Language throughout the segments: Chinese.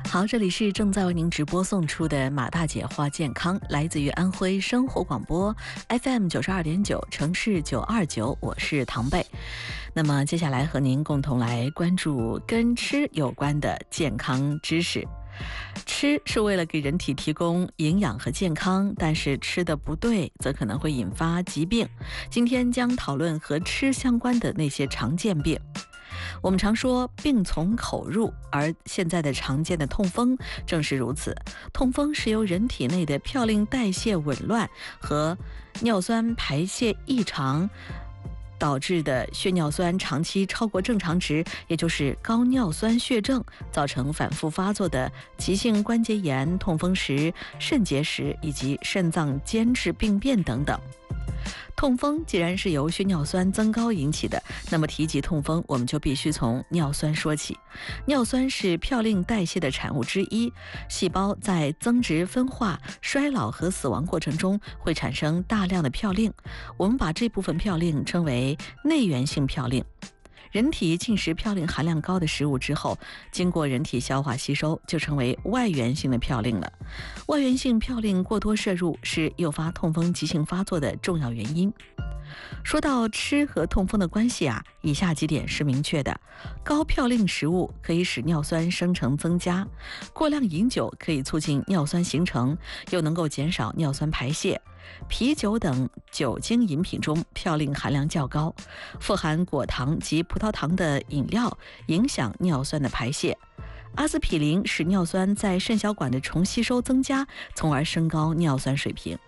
好，这里是正在为您直播送出的马大姐话健康，来自于安徽生活广播 FM92.9 城市929，我是唐贝。那么接下来和您共同来关注跟吃有关的健康知识。吃是为了给人体提供营养和健康，但是吃的不对则可能会引发疾病。今天将讨论和吃相关的那些常见病。我们常说病从口入，而现在的常见的痛风正是如此。痛风是由人体内的嘌呤代谢紊乱和尿酸排泄异常导致的血尿酸长期超过正常值，也就是高尿酸血症，造成反复发作的急性关节炎、痛风石、肾结石以及肾脏间质病变等等。痛风既然是由血尿酸增高引起的，那么提及痛风，我们就必须从尿酸说起。尿酸是嘌呤代谢的产物之一，细胞在增殖、分化、衰老和死亡过程中会产生大量的嘌呤，我们把这部分嘌呤称为内源性嘌呤。人体进食嘌呤含量高的食物之后，经过人体消化吸收，就成为外源性的嘌呤了。外源性嘌呤过多摄入是诱发痛风急性发作的重要原因。说到吃和痛风的关系以下几点是明确的：高嘌呤食物可以使尿酸生成增加，过量饮酒可以促进尿酸形成，又能够减少尿酸排泄。啤酒等酒精饮品中嘌呤含量较高，富含果糖及葡萄糖的饮料影响尿酸的排泄。阿司匹林使尿酸在肾小管的重吸收增加，从而升高尿酸水平。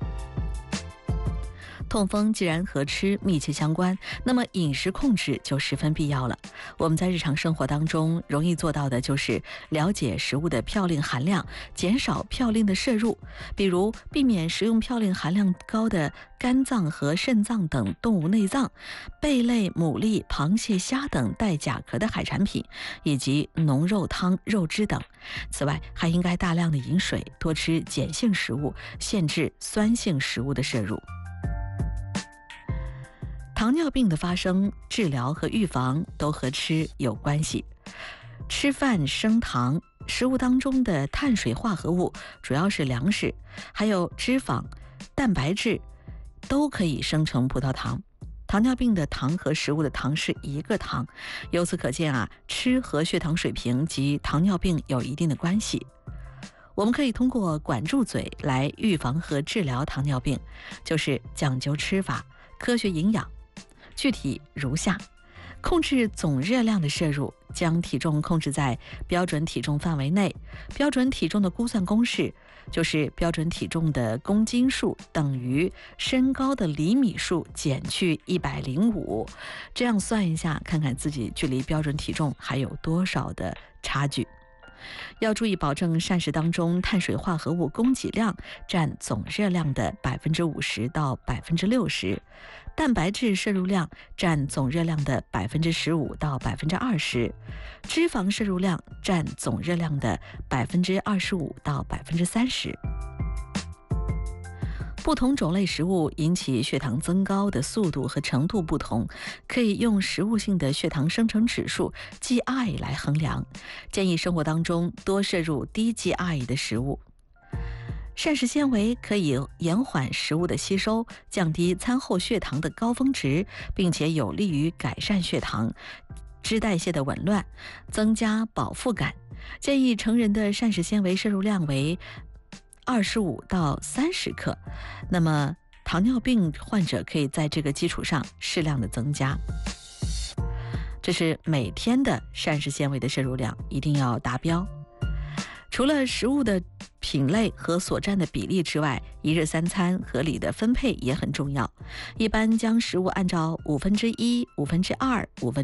痛风既然和吃密切相关，那么饮食控制就十分必要了。我们在日常生活当中容易做到的就是了解食物的嘌呤含量，减少嘌呤的摄入，比如避免食用嘌呤含量高的肝脏和肾脏等动物内脏、贝类、牡蛎、螃蟹、虾等带甲壳的海产品，以及浓肉汤、肉汁等。此外，还应该大量的饮水，多吃碱性食物，限制酸性食物的摄入。糖尿病的发生、治疗和预防都和吃有关系。吃饭升糖，食物当中的碳水化合物主要是粮食，还有脂肪、蛋白质都可以生成葡萄糖。糖尿病的糖和食物的糖是一个糖，由此可见吃和血糖水平及糖尿病有一定的关系。我们可以通过管住嘴来预防和治疗糖尿病，就是讲究吃法、科学营养。具体如下：控制总热量的摄入，将体重控制在标准体重范围内。标准体重的估算公式就是标准体重的公斤数等于身高的厘米数减去105，这样算一下，看看自己距离标准体重还有多少的差距。要注意保证膳食当中碳水化合物供给量占总热量的50%到60%，蛋白质摄入量占总热量的15%到20%，脂肪摄入量占总热量的25%到30%。不同种类食物引起血糖增高的速度和程度不同，可以用食物性的血糖生成指数 GI 来衡量。建议生活当中多摄入低 GI 的食物。膳食纤维可以延缓食物的吸收，降低餐后血糖的高峰值，并且有利于改善血糖、脂代谢的紊乱，增加饱腹感。建议成人的膳食纤维摄入量为25到30克，那么糖尿病患者可以在这个基础上适量的增加。这是每天的膳食纤维的摄入量一定要达标。除了食物的品类和所占的比例之外，一日三餐合理的分配也很重要。一般将食物按照1/5、2/5